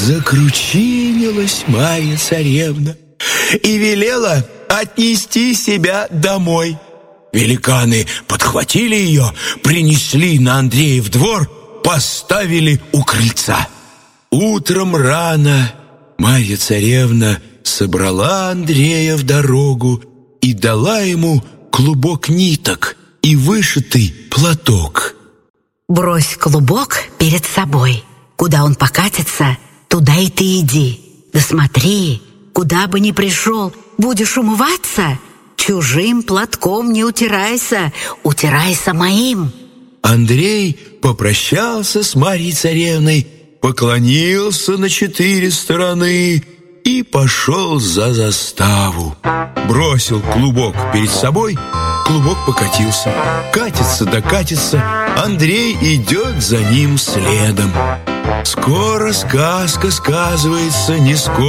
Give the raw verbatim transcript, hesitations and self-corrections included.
Закручинилась Марья царевна и велела отнести себя домой. Великаны подхватили ее, принесли на Андреев двор, поставили у крыльца. Утром рано Марья царевна собрала Андрея в дорогу и дала ему клубок ниток и вышитый платок. «Брось клубок перед собой. Куда он покатится, туда и ты иди. Да смотри, куда бы ни пришел, будешь умываться, чужим платком не утирайся, утирайся моим». Андрей попрощался с Марьей царевной, поклонился на четыре стороны и пошел за заставу. Бросил клубок перед собой, клубок покатился. Катится да катится, Андрей идет за ним следом. Скоро сказка сказывается, не скоро.